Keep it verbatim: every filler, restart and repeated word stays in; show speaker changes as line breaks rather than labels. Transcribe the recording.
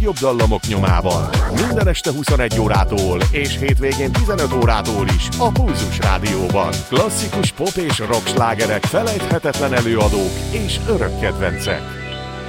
legjobb dallamok nyomában. Minden este huszonegy órától és hétvégén tizenöt órától is a Pulzus Rádióban. Klasszikus pop és rock slágerek, felejthetetlen előadók és örök kedvencek.